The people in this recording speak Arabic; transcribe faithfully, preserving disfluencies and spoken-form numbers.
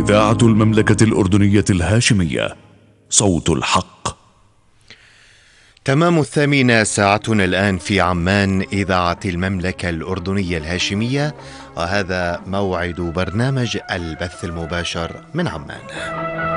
إذاعة المملكة الأردنية الهاشمية، صوت الحق. تمام الثامنة ساعتنا الآن في عمان، إذاعة المملكة الأردنية الهاشمية، وهذا موعد برنامج البث المباشر من عمان.